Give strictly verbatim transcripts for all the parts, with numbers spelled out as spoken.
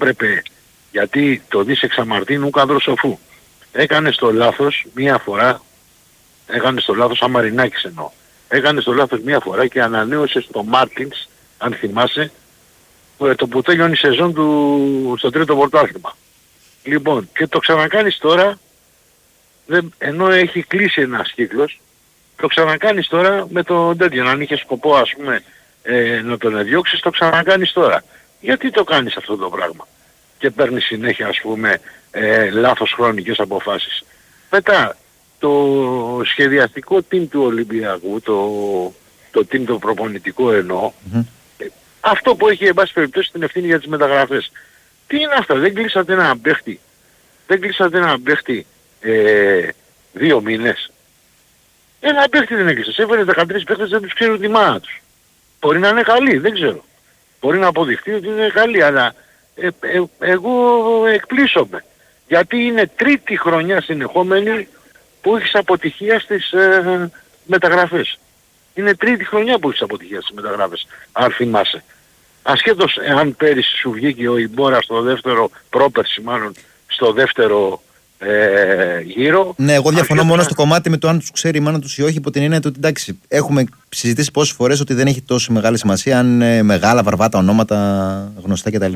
έπρεπε, γιατί το δεις εξαμαρτύνου κάδρο σοφού. Έκανες το λάθος μία φορά, έκανες το λάθος, Αμαρινάκης εννοώ. Έκανες το λάθος μία φορά και ανανέωσες το Μάρτινς, αν θυμάσαι, το που τέλειωνε η σεζόν του στο τρίτο πρωτάθλημα. Λοιπόν, και το ξανακάνεις τώρα, δεν, ενώ έχει κλείσει ένας κύκλος, το ξανακάνεις τώρα με το τέτοιο. Αν είχε σκοπό, ας πούμε, ε, να τον διώξεις, το ξανακάνεις τώρα. Γιατί το κάνεις αυτό το πράγμα και παίρνεις συνέχεια, ας πούμε, ε, λάθος χρονικές αποφάσεις. Μετά, το σχεδιαστικό team του Ολυμπιακού, το, το team το προπονητικό εννοώ, mm-hmm. ε, αυτό που έχει εν πάση περιπτώσει την ευθύνη για τις μεταγραφές. Τι είναι αυτά, δεν κλείσατε ένα παίχτη, δεν κλείσατε ένα παίχτη ε, δύο μήνες. Ένα παίχτη δεν έκλεισες, έφερες δεκατρείς παίχτες, δεν τους ξέρουν τη μάνα τους. Μπορεί να είναι καλή, δεν ξέρω. Μπορεί να αποδειχτεί ότι είναι καλή, αλλά ε, ε, εγώ εκπλήσωμαι. Γιατί είναι τρίτη χρονιά συνεχόμενη που έχεις αποτυχία στις ε, μεταγραφές. Είναι τρίτη χρονιά που έχεις αποτυχία στις μεταγραφές, αν θυμάσαι. Ασχέτως εάν πέρυσι σου βγήκε ο Ιμπόρα στο δεύτερο, πρόπερση μάλλον, στο δεύτερο ε, γύρο. Ναι, εγώ διαφωνώ ασχέτως... μόνο στο κομμάτι με το αν τους ξέρει η μάνα τους ή όχι, υπό την έννοια ότι εντάξει, έχουμε συζητήσει πόσες φορές ότι δεν έχει τόσο μεγάλη σημασία αν είναι μεγάλα βαρβάτα ονόματα γνωστά κτλ.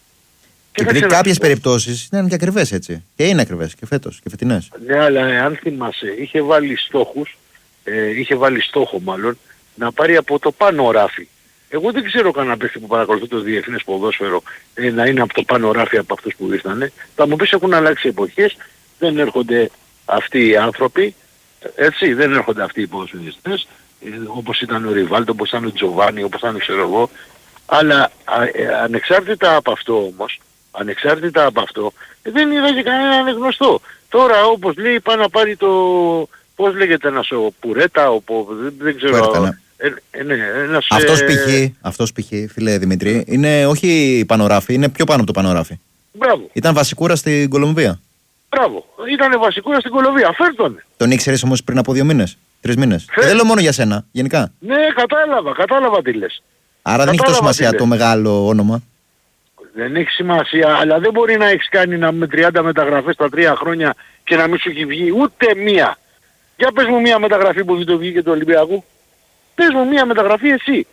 Και επειδή κάποιες περιπτώσεις είναι και ακριβές έτσι. Και είναι ακριβές και φέτος και φετινές. Ναι, αλλά αν θυμάσαι, είχε βάλει στόχους, ε, είχε βάλει στόχο μάλλον, να πάρει από το πάνω ράφι. Εγώ δεν ξέρω κανένα παίχτη που παρακολουθεί το διεθνές ποδόσφαιρο ε, να είναι από το πάνω ράφι από αυτούς που ήρθανε. Θα μου πεις έχουν αλλάξει εποχές, δεν έρχονται αυτοί οι άνθρωποι, έτσι, δεν έρχονται αυτοί οι ποδοσφαιριστές, ε, όπως ήταν ο Ριβάλντο, όπως ήταν ο Τζοβάνι, όπως ήταν ξέρω εγώ. Αλλά α, ε, ανεξάρτητα από αυτό όμως, ανεξάρτητα από αυτό, ε, δεν είδα και κανέναν γνωστό. Τώρα όπως λέει πάει να πάρει το, πώς λέγεται ένας ο Πουρέτα, ο, δεν, δεν ξέρω... Πέρτα, Ε, ε, ναι, ένας, αυτός ε... π.χ., αυτός π.χ., φίλε Δημήτρη, είναι όχι πανοράφι, είναι πιο πάνω από το πανοράφι. Μπράβο. Ήταν βασικούρα στην Κολομβία. Μπράβο. Ήταν βασικούρα στην Κολομβία. Φέρτον. Τον ήξερες όμως πριν από δύο μήνες, τρεις μήνες. Φέρ... Και δεν λέω μόνο για σένα, γενικά. Ναι, κατάλαβα, κατάλαβα τι λες. Άρα δεν έχει τόσο σημασία το μεγάλο όνομα. Δεν έχει σημασία, αλλά δεν μπορεί να έχεις κάνει να, με τριάντα μεταγραφές τα τρία χρόνια και να μην σου έχει βγει ούτε μία. Για πες μου μία μεταγραφή που δεν το βγήκε του Ολυμπιακού. Πες μου μία μεταγραφή εσύ,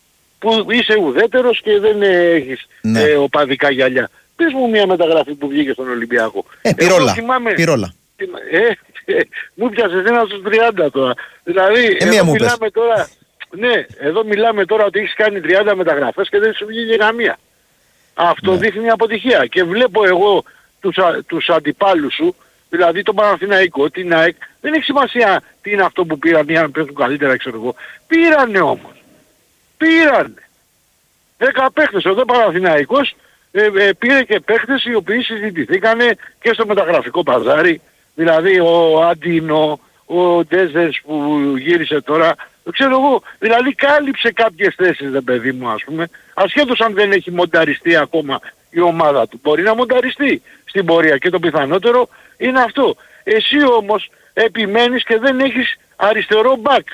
που είσαι ουδέτερος και δεν έχεις ναι. ε, οπαδικά γυαλιά. Πες μου μία μεταγραφή που βγήκε στον Ολυμπιακό. Ε, πυρόλα, θυμάμαι, πυρόλα. Ε, ε, μου πιάσες ένα στους τριάντα τώρα. Δηλαδή, ε, εδώ μιλάμε τώρα, ναι, εδώ μιλάμε τώρα ότι έχεις κάνει τριάντα μεταγραφές και δεν σου βγήκε καμία. Αυτό ναι. δείχνει αποτυχία. Και βλέπω εγώ τους, α, τους αντιπάλους σου, δηλαδή τον Παναθηναϊκό, την ΑΕΚ, δεν έχει σημασία τι είναι αυτό που πήραν ή αν παίζουν καλύτερα ξέρω εγώ. Πήρανε όμως. Πήρανε. Δέκα παίχτες. Ο δε Παναθηναϊκός ε, ε, πήρε και παίχτες οι οποίοι συζητηθήκανε και στο μεταγραφικό παζάρι. Δηλαδή ο Αντίνο, ο Ντέζερς που γύρισε τώρα. Ξέρω εγώ. Δηλαδή κάλυψε κάποιες θέσεις δε παιδί μου ας πούμε. Ασχέτως αν δεν έχει μονταριστεί ακόμα η ομάδα του. Μπορεί να μονταριστεί στην πορεία και το πιθανότερο είναι αυτό. Εσύ όμως επιμένεις και δεν έχεις αριστερό μπακ.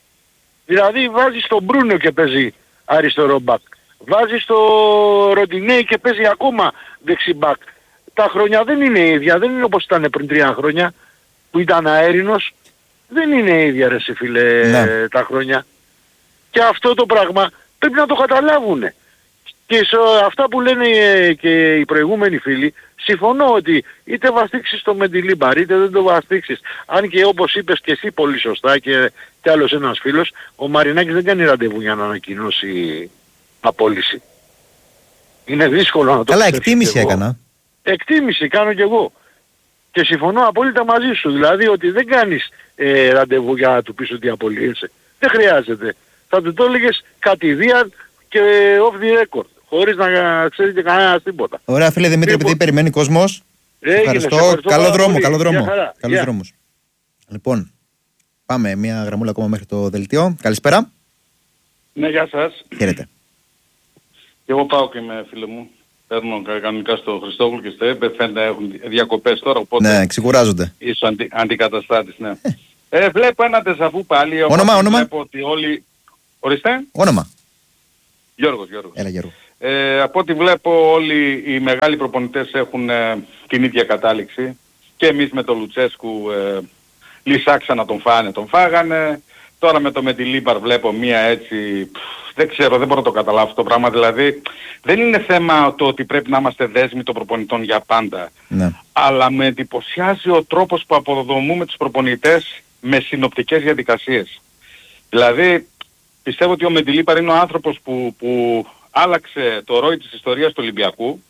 Δηλαδή βάζεις τον Μπρούνο και παίζει αριστερό μπακ. Βάζεις το Ροντινέι και παίζει ακόμα δεξί μπακ. Τα χρόνια δεν είναι ίδια, δεν είναι όπως ήταν πριν τρία χρόνια που ήταν αέρινος. Δεν είναι ίδια ρε σε φίλε ναι. τα χρόνια. Και αυτό το πράγμα πρέπει να το καταλάβουνε. Και σε αυτά που λένε και οι προηγούμενοι φίλοι, συμφωνώ ότι είτε βαστίξεις το Μεντιλίμπαρ είτε δεν το βαστίξεις. Αν και όπως είπες και εσύ πολύ σωστά και, και άλλος ένας φίλος, ο Μαρινάκης δεν κάνει ραντεβού για να ανακοινώσει απόλυση. Είναι δύσκολο να το Καλά, εκτίμηση έκανα. Εκτίμηση κάνω κι εγώ. Και συμφωνώ απόλυτα μαζί σου. Δηλαδή ότι δεν κάνεις ε, ραντεβού για να του πεις ότι απολύεσαι. Δεν χρειάζεται. Θα του το έλεγες κατηδίαν και off the record. Χωρίς να ξέρει και κανένας τίποτα. Ωραία φίλε Δημήτρη, λοιπόν, επειδή περιμένει κόσμος. Έγινε, ευχαριστώ. ευχαριστώ. Καλό δρόμο, καλό δρόμο. Καλούς yeah. δρόμους. Λοιπόν, πάμε μια γραμμούλα ακόμα μέχρι το δελτίο. Καλησπέρα. Ναι, γεια σας. Χαίρετε. Και εγώ πάω και με φίλε μου. Παίρνω κανονικά στο Χριστόβουλο και στο ΕΠΕ. Φαίνεται έχουν διακοπές τώρα, οπότε... Ναι, ξεκουράζονται. Ίσως αντι, αντικαταστάτης, ναι. ε, βλέπω ένα τεσαφού πάλι. Όνομα, όνομα. Βλέπω ότι όλοι... Ορίστε. Όνομα. Γιώργος, Γιώργος. Έλα, Γιώργο. Ε, από ό,τι βλέπω όλοι οι μεγάλοι προπονητές έχουν ε, την ίδια κατάληξη. Και εμείς με τον Λουτσέσκου ε, λυσάξαν να τον φάνε, τον φάγανε. Τώρα με το Μεντιλίμπαρ βλέπω μία έτσι, πφ, δεν ξέρω, δεν μπορώ να το καταλάβω αυτό το πράγμα. Δηλαδή δεν είναι θέμα το ότι πρέπει να είμαστε δέσμοι των προπονητών για πάντα. Ναι. Αλλά με εντυπωσιάζει ο τρόπος που αποδομούμε τους προπονητές με συνοπτικές διαδικασίες. Δηλαδή πιστεύω ότι ο Μεντιλίμπαρ είναι ο άνθρωπος που, που άλλαξε το ρόι της ιστορίας του Ολυμπιακού.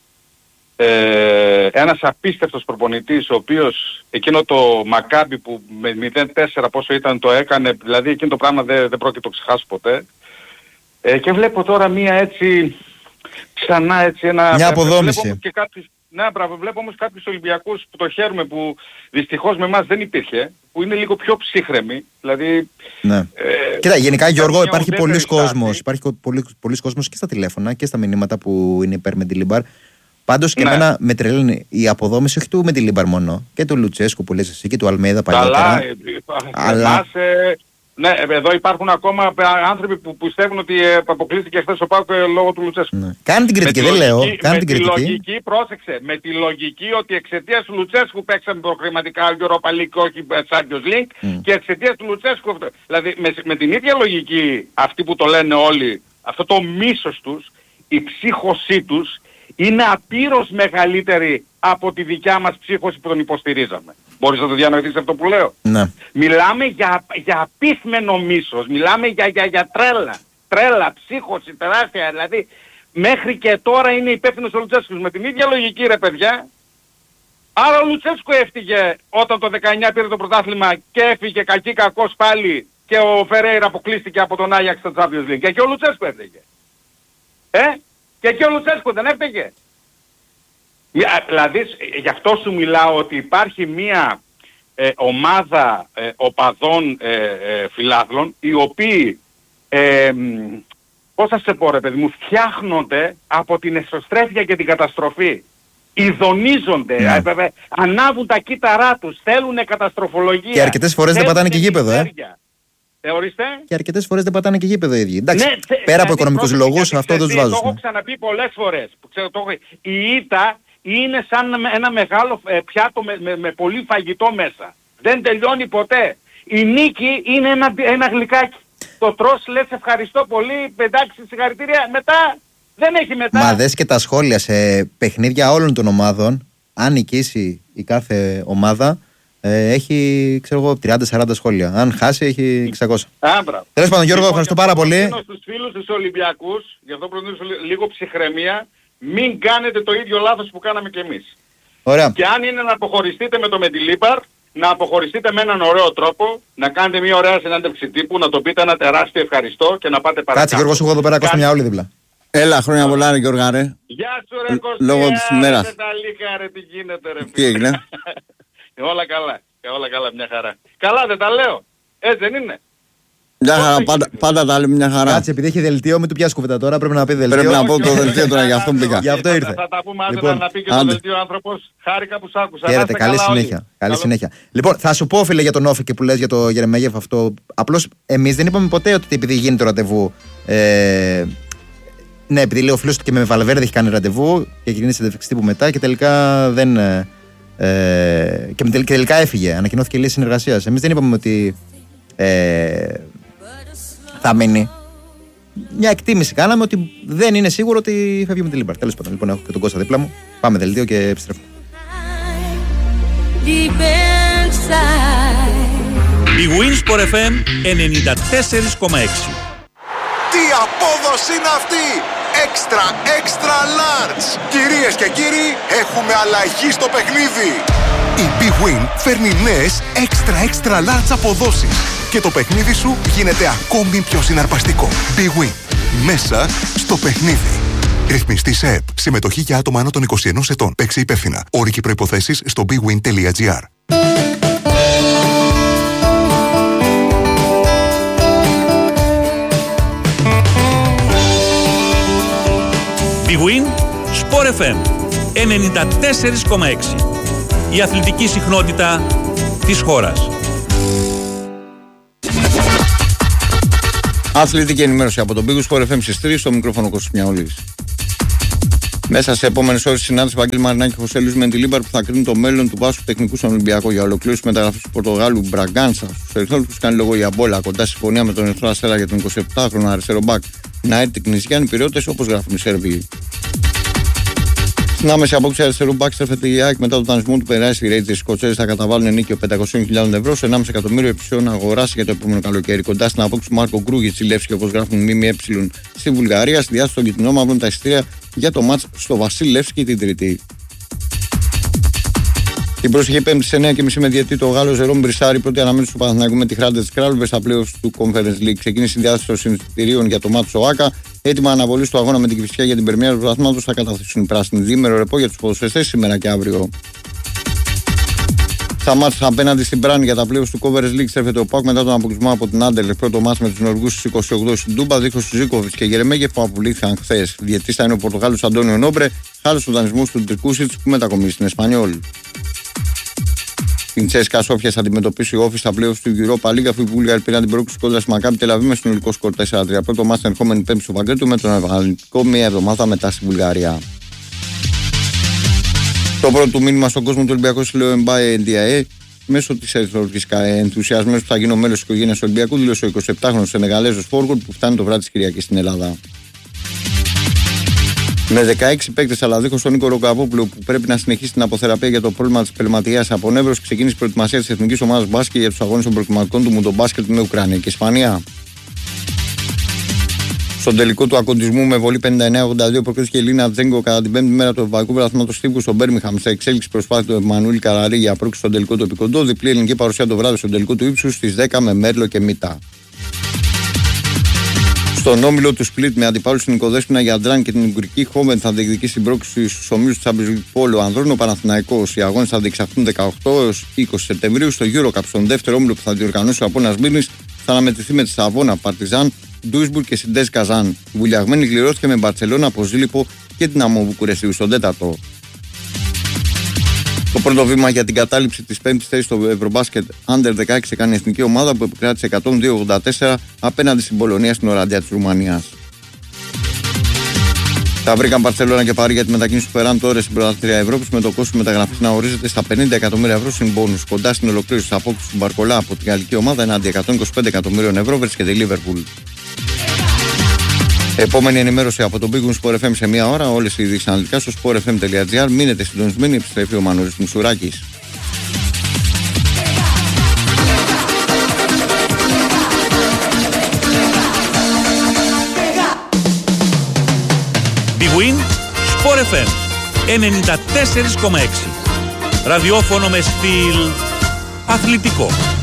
Ε, ένας απίστευτος προπονητής, ο οποίος εκείνο το Μακάμπι που με μηδέν τέσσερα πόσο ήταν το έκανε, δηλαδή εκείνο το πράγμα δεν, δεν πρόκειται να το ξεχάσω ποτέ. Ε, και βλέπω τώρα μία έτσι, ξανά έτσι ένα... Μια αποδόμηση. Και κάποιους, ναι, μπράβο, βλέπω όμως κάποιους Ολυμπιακούς που το χαίρουμε, που δυστυχώς με εμάς δεν υπήρχε, που είναι λίγο πιο ψύχρεμοι, δηλαδή... Ναι. Ε, Κοίτα, γενικά Γιώργο υπάρχει πολλής κόσμος, υπάρχει πολλής κόσμος και στα τηλέφωνα και στα μηνύματα που είναι υπέρ Μεντιλίμπαρ. Πάντως και ναι. εμένα με τρελαίνει η αποδόμηση όχι του Μεντιλίμπαρ μόνο, και του Λουτσέσκου που λες εσύ και του Αλμέιδα παλιότερα. Καλά, αλλά... ε, ναι, εδώ υπάρχουν ακόμα άνθρωποι που πιστεύουν ότι ε, αποκλείστηκε χθες ο ΠΑΟΚ λόγω του Λουτσέσκου. Ναι. Κάνει την κριτική, δεν λέω. Κάνει με την τη κριτική. λογική, πρόσεξε, με τη λογική ότι εξαιτίας του Λουτσέσκου παίξαμε προκριματικά Europa League και όχι Champions League mm. και εξαιτίας του Λουτσέσκου, δηλαδή με, με την ίδια λογική αυτοί που το λένε όλοι, αυτό το μίσος τους, η ψύχωσή τους είναι απείρως μεγαλύτερη από τη δικιά μας ψύχωση που τον υποστηρίζαμε. Μπορείς να το διανοηθείς αυτό που λέω? Ναι. Μιλάμε για, για απίθμενο μίσος, μιλάμε για, για, για τρέλα, τρέλα, ψύχωση, τεράστια, δηλαδή μέχρι και τώρα είναι υπεύθυνος ο Λουτσέσκου. Με την ίδια λογική ρε παιδιά, άρα ο Λουτσέσκου έφυγε όταν το δεκαεννιά πήρε το πρωτάθλημα και έφυγε κακή κακός πάλι και ο Φερέιρα αποκλείστηκε από τον Άγιαξ στο Champions League. Και εκεί ο Λουτσέσκου έφυγε. Ε? Και εκεί ο Λουτσέσκου δεν έφυγε. Δηλαδή γι' αυτό σου μιλάω ότι υπάρχει μία ε, ομάδα ε, οπαδών ε, ε, φιλάθλων οι οποίοι ε, πώς θα σε πω ρε παιδί μου, φτιάχνονται από την εσωστρέφεια και την καταστροφή. Ειδονίζονται, Yeah. ε, ε, ανάβουν τα κύτταρά τους, θέλουν καταστροφολογία. Και αρκετές φορές δεν πατάνε και γήπεδο, ε. Θεωρείστε. Και αρκετές φορές δεν πατάνε και γήπεδο οι ίδιοι. Εντάξει, Ναι, πέρα δηλαδή, από οικονομικούς πρόκειται, λόγους αυτό δεν τους βάζουν. Το έχω ξαναπεί πολλές φορές. Που ξέρω, το έχω... Η ήττα είναι σαν ένα μεγάλο ε, πιάτο με, με, με πολύ φαγητό μέσα. Δεν τελειώνει ποτέ. Η νίκη είναι ένα, ένα γλυκάκι. Το τρως, λες ευχαριστώ πολύ, εντάξει συγχαρητήρια, μετά δεν έχει μετά. Μα δες και τα σχόλια σε παιχνίδια όλων των ομάδων, αν νικήσει η κάθε ομάδα, ε, έχει ξέρω εγώ τριάντα σαράντα σχόλια. Αν χάσει έχει εξακόσια. Άμπρα. Τέλος πάντων Γιώργο, ευχαριστώ πάρα πολύ. Στους φίλους τους Ολυμπιακούς, γι' αυτό προτείνω λίγο ψυχραιμία, μην κάνετε το ίδιο λάθος που κάναμε κι εμείς. Ωραία. Και αν είναι να αποχωριστείτε με το Μεντιλίμπαρ, να αποχωριστείτε με έναν ωραίο τρόπο, να κάνετε μια ωραία συνέντευξη τύπου, να το πείτε ένα τεράστιο ευχαριστώ και να πάτε παρακάτω. Κάτσε Γιώργο, σου έχω εδώ πέρα Κώστα μια όλη δίπλα. Έλα, χρόνια πολλά ρε Γιώργα ρε. Γεια σου ρε Κωστή, λόγω της ημέρας. τα λίγα ρε, τι γίνεται ρε φίλε. Τι έγινε? Όλα καλά, όλα καλά, μια χαρά. Καλά δεν τα λέω, έτσι δεν είναι? Μια χαρά, πάντα, πάντα τα λέμε μια χαρά. Κάτσε, επειδή έχει δελτίο, μην του πιάσει κουβέντα τώρα, πρέπει να πει δελτίο. Πρέπει να πω το δελτίο τώρα, γι' αυτό μπήκα. Γι' αυτό ήρθε. Θα τα πούμε άντε Λοιπόν, να πει και το άντε. δελτίο άνθρωπος. Χάρηκα που σ' άκουσα. Χαίρετε, καλή συνέχεια. Καλή Καλό. συνέχεια. Λοιπόν, θα σου πω, φίλε, για τον Όφη και που λες για το Γερεμέγεφ αυτό. Απλώς εμείς δεν είπαμε ποτέ ότι επειδή γίνει το ραντεβού. Ε, ναι, επειδή λέει ο φίλος του και με Βαλβέρδε έχει κάνει ραντεβού και γίνει συνέντευξη τύπου μετά και τελικά δεν. Ε, και τελικά έφυγε. Ανακοινώθηκε η λύση συνεργασίας. Εμείς δεν είπαμε ότι. Ε, θα μείνει. Μια εκτίμηση κάναμε ότι δεν είναι σίγουρο ότι φεύγει με τη Λίμπαρ. Τέλος πάντων, λοιπόν, έχω και τον Κώστα δίπλα μου. Πάμε δελτίο και επιστρέφουμε. Η Winsport εφ εμ ενενήντα τέσσερα κόμμα έξι. Τι απόδοση είναι αυτή! Extra, extra large! Κυρίες και κύριοι, έχουμε αλλαγή στο παιχνίδι! Η Big Win φέρνει νέες extra, extra large αποδόσεις και το παιχνίδι σου γίνεται ακόμη πιο συναρπαστικό. Big Win. Μέσα στο παιχνίδι. Ρυθμιστή σε ΕΠ. Συμμετοχή για άτομα άνω των είκοσι ενός ετών. Παίξε υπεύθυνα. Όροι και προϋποθέσεις στο big win τελεία gr. Big Win Sport εφ εμ ενενήντα τέσσερα κόμμα έξι. Η αθλητική συχνότητα της χώρας. Αθλητική ενημέρωση από τον Big Sport εφ εμ στις τρεις, στο μικρόφωνο Κώστας Μιαολής. Μέσα σε επόμενες ώρες συνάντηση Βαγγέλη Μαρινάκη Χωσέλιους με τη Λίμπαρ που θα κρίνει το μέλλον του Βάσκου τεχνικού στον Ολυμπιακό για ολοκλήρωση μεταγραφής του Πορτογάλου Μπραγκάνσα. Στους Ερυθρόλεπτους κάνει λόγο η Αμπόλα κοντά συμφωνία με τον Ερυθρό Αστέρα για τον εικοσιεπτάχρονο αριστερό μπακ να έρθει Κνησιάνοι Πειριώτες όπως γράφουν οι Σέρβοι. Στην άμεση απόκτηση αριστερού μπακ στρέφεται η ΑΕΚ μετά τον δανεισμό του Περάη στη Ρέιτζε. Οι Σκοτσέζοι θα καταβάλουν νίκιο πεντακόσιες χιλιάδες ευρώ σε ενάμιση εκατομμύριο επιπλέον αγοράσει για το επόμενο καλοκαίρι. Κοντά στην απόκτηση του Μάρκο Γκρούγιτ στη Λεύσκη όπως γράφουν ΜΜΕ στη Βουλγαρία. Στη διάθεση των Κιτρινών μαύρων τα εισιτήρια για το μάτς στο Βασίλη Λεύσκη την Τρίτη. Την προσεχή Πέμπτη σε εννιά και μισή με διαιτή το Γάλλο Ζερόμ Μπρισάρη, πρώτη αναμέτρηση του Παναθηναϊκού με τη Χράντετ Κράλβε στα playoffs του Conference League. Ξεκίνησε η διάθεση των εισιτηρίων για το μάτς στο ΆΚΑ. Έτοιμα αναβολή του αγώνα με την Κηφισιά για την πρεμιέρα του πρωταθλήματος θα καταθέσουν οι πράσινοι. Διήμερο ρεπό για τους ποδοσφαιριστές σήμερα και αύριο. Στα μάτς απέναντι στην Πράνη για τα playoffs του Conference League στρέφεται ο ΠΑΟΚ μετά τον αποκλεισμό από την Άντερλεχτ. Πρώτο μάτς με τους Νορβηγούς στις είκοσι οκτώ στην Τούμπα, δίχως του Ζίκοβιτς και Γερεμέγεφ που απολύθηκαν χθες. Διαιτής θα είναι ο Πορτογάλος Αντώνιο Νόμπρε, χάρη του δανεισμού του Τρικούσιτς που μετακομίζει στην Εσπανιόλ. Την Τσέσκα Σόφια θα αντιμετωπίσει ο Όφη στα playoffs του Europa League αφού οι Βούλγαροι πήραν την πρόκληση κόντρα στη Μακάμπι Τελαβή με συνολικό σκορ τέσσερα τρία. Πρώτο μάτς την ερχόμενη Πέμπτη στο Παγκρίτου με τον Ευγαλικό μία εβδομάδα μετά στη Βουλγαρία. Το πρώτο μήνυμα στον κόσμο του Ολυμπιακού Συλλόγου Εμπάε Εν Ντι Έι μέσω τη ερυθρολογική ενθουσιασμένου που θα γίνω μέλος της οικογένειας του Ολυμπιακού, δήλωσε ο εικοσιεπτάχρονος Σενεγαλέζος Φόργουρ που φτάνει το βράδυ της Κυριακής στην Ελλάδα. Με δεκαέξι παίκτες αλλά δίχως τον Νίκο Ρογκαβόπουλο που πρέπει να συνεχίσει την αποθεραπεία για το πρόβλημα της πελματιάς από νεύρος, ξεκίνησε η προετοιμασία της εθνικής ομάδας μπάσκετ για τους αγώνες των προκριματικών του Μουντομπάσκετ με Ουκρανία και Ισπανία. Στον τελικό του ακοντισμού με βολή πενήντα εννέα ογδόντα δύο προκρίθηκε η Λίνα Τζέγκο κατά την πέμπτη μέρα του Ευρωπαϊκού Πρωταθλήματος Τύπου στο Μπέρμιχαμ σε εξέλιξη προσπάθεια του Εμμανουήλ Καραρί για πρόκριση στον τελικό του επικοντό. Διπλή ελληνική παρουσία το βράδυ στον τελικό του ύψους στις δέκα με Μέρλο και Μίτα. Στον όμιλο του Σπλίτ με αντιπάλους στην Νικοδέσποινα για Αντράν και την Ουγγρική Χόμεν θα διεκδικήσει την πρόκριση στους ομίλους του Champions League Πόλο Ανδρών ο Παναθηναϊκός. Οι αγώνες θα διεξαχθούν δεκαοκτώ έως είκοσι Σεπτεμβρίου στο EuroCup. Στον δεύτερο όμιλο που θα διοργανώσει ο Απόλλωνας Μύρνης θα αναμετρηθεί με τη Σαββόνα, Παρτιζάν, Ντούισμπουργκ και Σιντές Καζάν. Η Βουλιαγμένη κληρώθηκε με Μπαρτσελώνα, Ποζίλιπο και την Αμό Βουκουρεστίου στον τέταρτο. Το πρώτο βήμα για την κατάληψη της πέμπτης θέσης στο Ευρωμπάσκετ Άντερ δεκαέξι έκανε η εθνική ομάδα που επικράτησε εκατόν δύο ογδόντα τέσσερα απέναντι στην Πολωνία στην Οραντία της Ρουμανίας. Τα βρήκαν Μπαρτσελώνα και Παρί για τη μετακίνηση του Φεράν τώρα στην πρωταθλήτρια Ευρώπης με το κόστος μεταγραφής να ορίζεται στα πενήντα εκατομμύρια ευρώ συν μπόνους. Κοντά στην ολοκλήρωση της απόκτησης του Μπαρκολά από την γαλλική ομάδα εναντί εκατόν είκοσι πέντε εκατομμύριων ευρώ βρίσκεται η Λίβερπουλ. Επόμενη ενημέρωση από τον Big Win Sport εφ εμ σε μία ώρα. Όλες οι ειδήσεις αναλυτικά στο sport f m dot g r. Μείνετε συντονισμένοι, επιστρέφει ο Μανώρης Μουσουράκης. Big Win Sport εφ εμ ενενήντα τέσσερα κόμμα έξι. Ραδιόφωνο με στυλ αθλητικό.